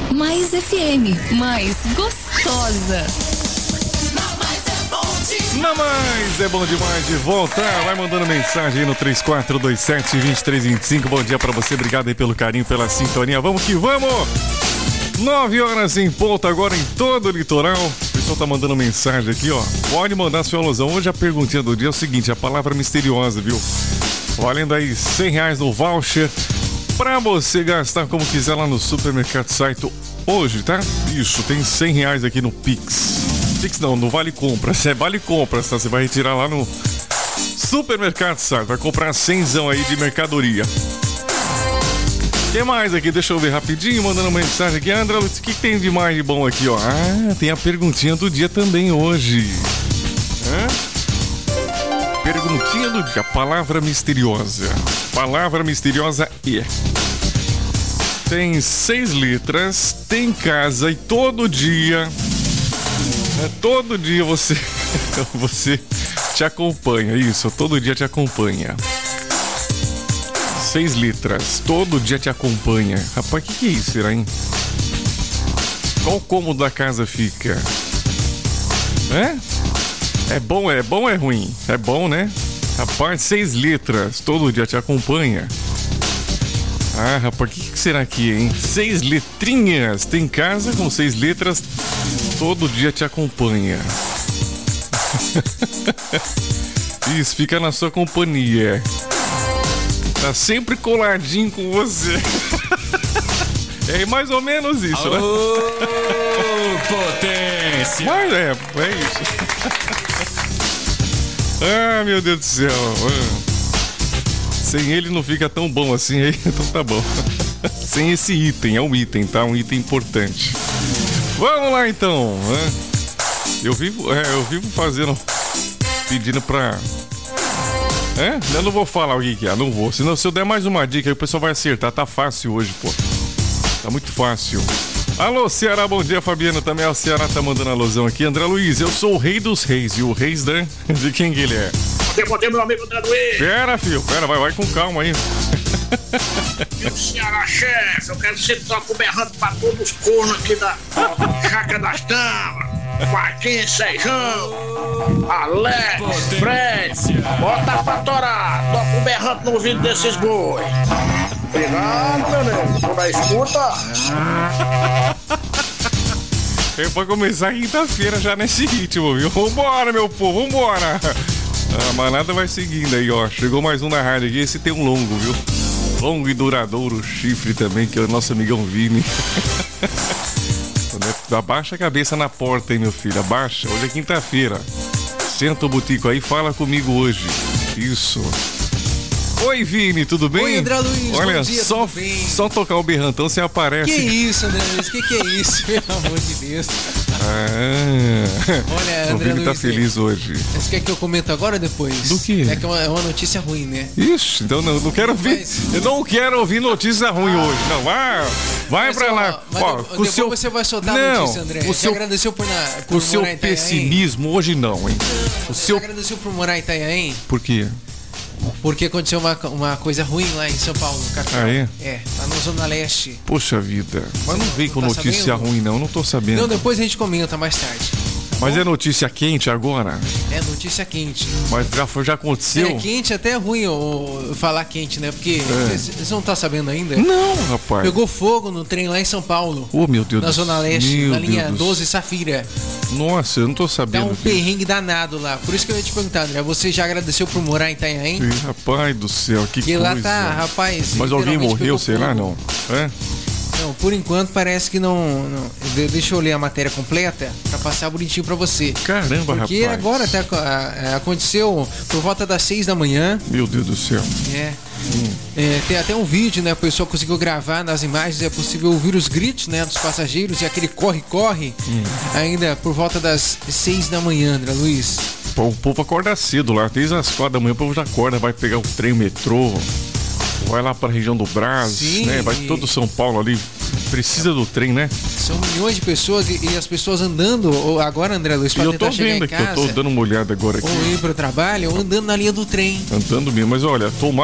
Mais FM, mais gostosa. Não mais, é bom demais de volta. Vai mandando mensagem aí no 3427-2325. Bom dia pra você, obrigado aí pelo carinho, pela sintonia. Vamos que vamos! 9 horas em ponto agora em todo o litoral. O pessoal tá mandando mensagem aqui, ó. Pode mandar sua alusão. Hoje a perguntinha do dia é o seguinte, a palavra misteriosa, viu? Valendo aí R$100 no voucher pra você gastar como quiser lá no Supermercado Saito hoje, tá? Isso, tem R$100 aqui no Pix. Pix não, no Vale Compras. É Vale Compras, tá? Você vai retirar lá no Supermercado Saito. Vai comprar 100zão aí de mercadoria. O que mais aqui? Deixa eu ver rapidinho, mandando uma mensagem aqui. André, o que tem de mais de bom aqui, ó? Ah, tem a perguntinha do dia também hoje. Perguntinha do dia, palavra misteriosa. Palavra misteriosa é... Tem 6 letras, tem casa e todo dia você te acompanha, isso, todo dia te acompanha. 6 letras, todo dia te acompanha. Rapaz, que é isso, será, hein? Qual cômodo da casa fica? É bom ou é ruim? É bom, né? Rapaz, 6 letras, todo dia te acompanha. Ah, rapaz, o que será aqui, hein? 6 letrinhas, tem casa com 6 letras, todo dia te acompanha. Isso, fica na sua companhia. Tá sempre coladinho com você. É mais ou menos isso, né? Potência! Mas é isso. Ah, meu Deus do céu. Sem ele não fica tão bom assim, aí, então tá bom. Sem esse item, é um item, tá? Um item importante. Vamos lá então. Eu vivo fazendo, pedindo pra... Eu não vou falar o que é, não vou. Senão, se eu der mais uma dica, aí o pessoal vai acertar. Tá fácil hoje, pô. Tá muito fácil. Alô, Ceará, bom dia, Fabiano. Também o Ceará tá mandando alusão aqui. André Luiz, eu sou o rei dos reis. E o reis de quem que ele é? Bom dia, meu amigo André Luiz. Pera, filho, vai com calma aí. E o Ceará, chefe, eu quero que você toque o berrando pra todos os cornos aqui da Chácara das Damas. Marquinhos, Sejão, Alex, Fred, bota pra torar, toca o berrante no ouvido desses boi. Obrigado, meu nego, toda a escuta. É pra começar quinta-feira já nesse ritmo, viu? Vambora, meu povo, vambora. A manada vai seguindo aí, ó. Chegou mais um na rádio aqui, esse tem um longo, viu? Longo e duradouro chifre também, que é o nosso amigão Vini. Abaixa a cabeça na porta, hein, meu filho, abaixa. Hoje é quinta-feira. Senta o butico aí, fala comigo hoje. Isso. Oi, Vini, tudo bem? Oi, André Luiz, olha, bom dia, só, tudo bem? só tocar o berrantão, você aparece. Que isso, André Luiz, que é isso, pelo amor de Deus. Olha, André o Vini Luiz, tá feliz hoje. Você quer que eu comento agora ou depois? Do quê? É que é uma notícia ruim, né? Ixi, então não quero ouvir. Eu não quero ouvir notícia ruim hoje. Não, vai pra lá. Ó, depois você vai soltar a notícia, André. Você agradeceu por o seu morar em Itanhaém? pessimismo hoje não, hein? Você agradeceu por morar em Itanhaém? Por quê? Porque aconteceu uma coisa ruim lá em São Paulo, capital. Ah, é? É, lá na Zona Leste. Poxa vida. Mas não vem com tá notícia sabendo? ruim, não. Não tô sabendo. Não, depois a gente comenta mais tarde. Mas é notícia quente agora? É notícia quente. Mas já aconteceu? É quente, até é ruim eu falar quente, né? Porque vocês não estão sabendo ainda? Não, rapaz. Pegou fogo no trem lá em São Paulo. Oh, meu Deus na do céu. Zona Leste, Meu na linha Deus 12 Safira. Nossa, eu não tô Dá sabendo. um perrengue danado lá. Por isso que eu ia te perguntar, André. Você já agradeceu por morar em Itanhaém? Ih, rapaz do céu, que Porque coisa. lá tá, rapaz. Mas alguém literalmente morreu, pegou será? fogo. Não. É? Não, por enquanto parece que não. Deixa eu ler a matéria completa pra passar bonitinho pra você. Caramba, Porque rapaz. agora até aconteceu por volta das 6 da manhã. Meu Deus do céu. Tem até um vídeo, né? O pessoal conseguiu gravar nas imagens. É possível ouvir os gritos, né? Dos passageiros e aquele corre-corre. Ainda por volta das 6 da manhã, André Luiz. Pô, o povo acorda cedo lá. Desde as 4 da manhã o povo já acorda. Vai pegar o trem, o metrô. Vai lá pra região do Brás, Sim, né? Vai todo São Paulo ali. Precisa do trem, né? São milhões de pessoas e as pessoas andando agora, André Luiz, E pra eu tentar tô chegar vendo em aqui, casa. eu tô dando uma olhada agora aqui. Ou ir pro trabalho, ou andando na linha do trem. Andando mesmo, mas olha, tomar